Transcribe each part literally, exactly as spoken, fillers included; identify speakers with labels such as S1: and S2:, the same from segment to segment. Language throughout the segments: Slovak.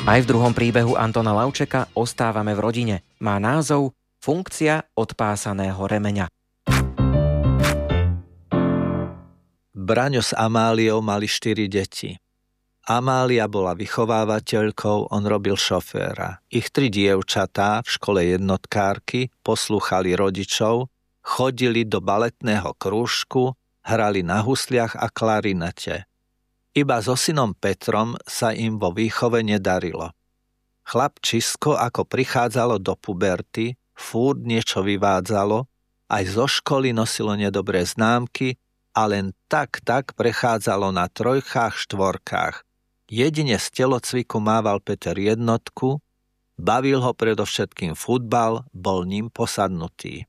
S1: Aj v druhom príbehu Antona Lavčeka ostávame v rodine. Má názov Funkcia odpásaného remeňa.
S2: Braňo s Amáliou mali štyri deti. Amália bola vychovávateľkou, on robil šoféra. Ich tri dievčatá v škole jednotkárky poslúchali rodičov, chodili do baletného krúžku, hrali na husliach a klarinete. Iba so synom Petrom sa im vo výchove nedarilo. Chlapčisko, ako prichádzalo do puberty, fúrt niečo vyvádzalo, aj zo školy nosilo nedobré známky a len tak, tak prechádzalo na trojkách, štvorkách. Jedine z telocviku mával Peter jednotku, bavil ho predovšetkým futbal, bol ním posadnutý.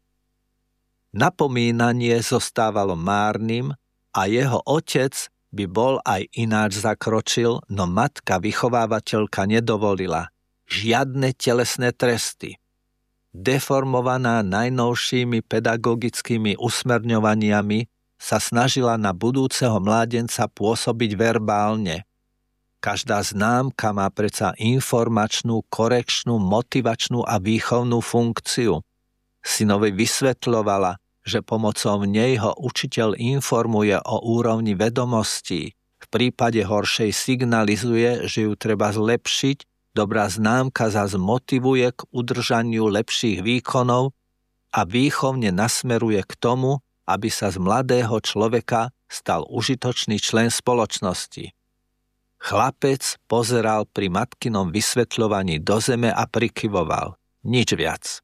S2: Napomínanie zostávalo márnym a jeho otec by bol aj ináč zakročil, no matka vychovávateľka nedovolila. Žiadne telesné tresty. Deformovaná najnovšími pedagogickými usmerňovaniami sa snažila na budúceho mládenca pôsobiť verbálne. Každá známka má predsa informačnú, korekčnú, motivačnú a výchovnú funkciu. Synovi vysvetľovala, že pomocou nej ho učiteľ informuje o úrovni vedomostí. V prípade horšej signalizuje, že ju treba zlepšiť, dobrá známka zas motivuje k udržaniu lepších výkonov a výchovne nasmeruje k tomu, aby sa z mladého človeka stal užitočný člen spoločnosti. Chlapec pozeral pri matkinom vysvetľovaní do zeme a prikyvoval. Nič viac.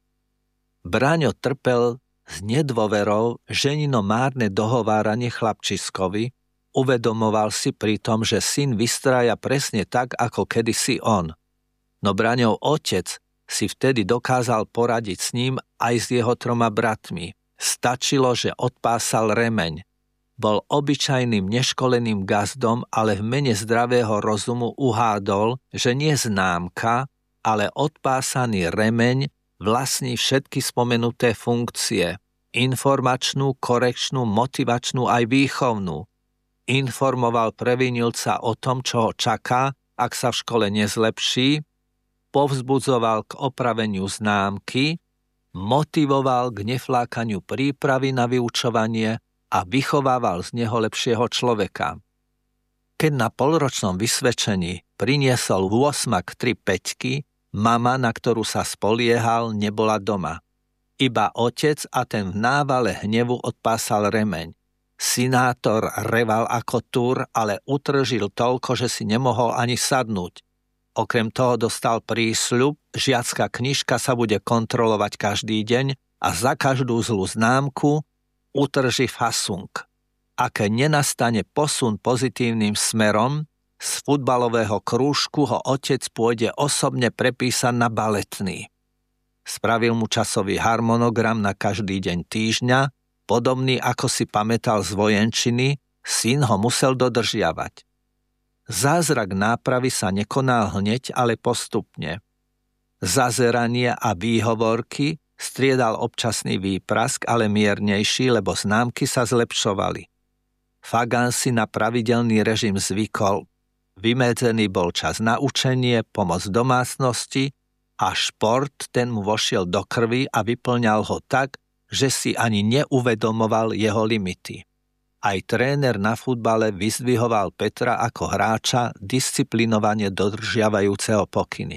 S2: Braňo trpel s nedôverou ženino márne dohováranie chlapčiskovi, uvedomoval si pritom, že syn vystrája presne tak, ako kedysi on. No Braňov otec si vtedy dokázal poradiť s ním aj s jeho troma bratmi. Stačilo, že odpásal remeň. Bol obyčajným neškoleným gazdom, ale v mene zdravého rozumu uhádol, že nie známka, ale odpásaný remeň vlastní všetky spomenuté funkcie. Informačnú, korekčnú, motivačnú aj výchovnú. Informoval previnilca o tom, čo ho čaká, ak sa v škole nezlepší, povzbudzoval k opraveniu známky, motivoval k neflákaniu prípravy na vyučovanie a vychovával z neho lepšieho človeka. Keď na polročnom vysvedčení priniesol v osmak tri päťky, mama, na ktorú sa spoliehal, nebola doma. Iba otec a ten v návale hnevu odpásal remeň. Synátor reval ako tur, ale utržil toľko, že si nemohol ani sadnúť. Okrem toho dostal prísľub, žiacka knižka sa bude kontrolovať každý deň a za každú zlú známku utrží fasung. Ak nenastane posun pozitívnym smerom, z futbalového krúžku ho otec pôjde osobne prepísať na baletný. Spravil mu časový harmonogram na každý deň týždňa, podobný ako si pamätal z vojenčiny, syn ho musel dodržiavať. Zázrak nápravy sa nekonal hneď, ale postupne. Zazeranie a výhovorky striedal občasný výprask, ale miernejší, lebo známky sa zlepšovali. Fagan si na pravidelný režim zvykol. Vymedzený bol čas na učenie, pomoc domácnosti a šport ten mu vošiel do krvi a vyplňal ho tak, že si ani neuvedomoval jeho limity. Aj tréner na futbale vyzdvihoval Petra ako hráča disciplinovane dodržiavajúceho pokyny.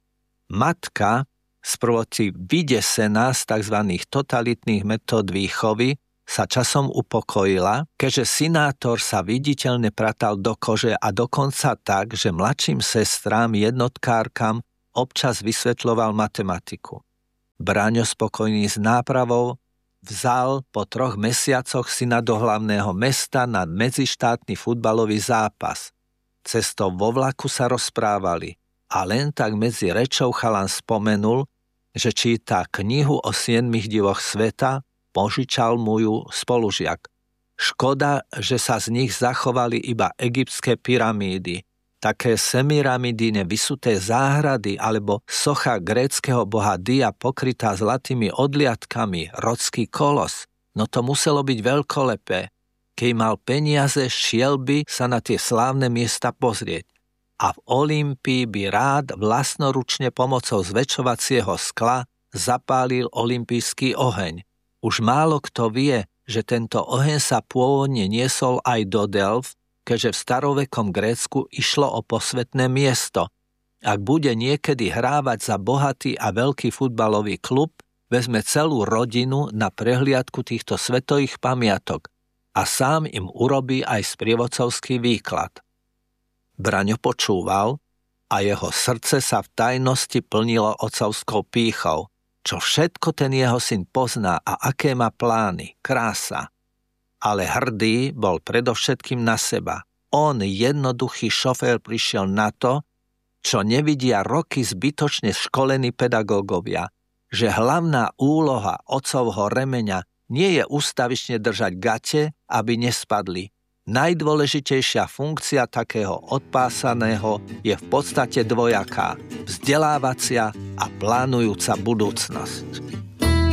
S2: Matka, sprvoti vydesená z tzv. Totalitných metód výchovy, sa časom upokojila, keďže synátor sa viditeľne pratal do kože a dokonca tak, že mladším sestrám jednotkárkam občas vysvetľoval matematiku. Braňo spokojný s nápravou vzal po troch mesiacoch syna do hlavného mesta na medzištátny futbalový zápas. Cestou vo vlaku sa rozprávali a len tak medzi rečou chalan spomenul, že číta knihu o siedmich divoch sveta, požičal mu ju spolužiak. Škoda, že sa z nich zachovali iba egyptské pyramídy, také semiramidine vysuté záhrady alebo socha gréckeho boha Dia pokrytá zlatými odliatkami, rodský kolos. No to muselo byť veľkolepé. Keď mal peniaze, šiel by sa na tie slávne miesta pozrieť. a v Olympii by rád vlastnoručne pomocou zväčšovacieho skla zapálil olympijský oheň. Už málo kto vie, že tento oheň sa pôvodne niesol aj do Delf, keďže v starovekom Grécku išlo o posvätné miesto. Ak bude niekedy hrávať za bohatý a veľký futbalový klub, vezme celú rodinu na prehliadku týchto svetových pamiatok a sám im urobí aj sprievodcovský výklad. Braňo počúval a jeho srdce sa v tajnosti plnilo otcovskou pýchou. Čo všetko ten jeho syn pozná a aké má plány, krása. Ale hrdý bol predovšetkým na seba. On, jednoduchý šofér, prišiel na to, čo nevidia roky zbytočne školení pedagógovia, že hlavná úloha otcovho remeňa nie je ústavične držať gate, aby nespadli. Najdôležitejšia funkcia takého odpásaného je v podstate dvojaká, vzdelávacia a plánujúca budúcnosť.